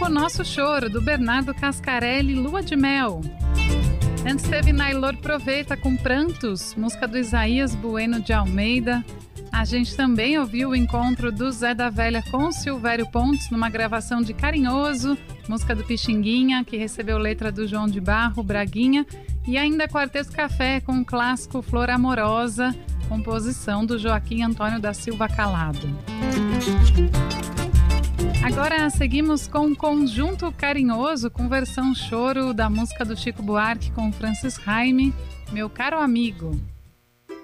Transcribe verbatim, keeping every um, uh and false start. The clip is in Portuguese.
O Nosso Choro, do Bernardo Cascarelli, Lua de Mel. Antes teve Nailor Proveita com Prantos, música do Isaías Bueno de Almeida. A gente também ouviu o encontro do Zé da Velha com Silvério Pontes numa gravação de Carinhoso, música do Pixinguinha, que recebeu letra do João de Barro, Braguinha. E ainda Quarteto Café com o clássico Flor Amorosa, composição do Joaquim Antônio da Silva Calado. Agora seguimos com Conjunto Carinhoso, com versão choro da música do Chico Buarque com Francis Raime, Meu Caro Amigo.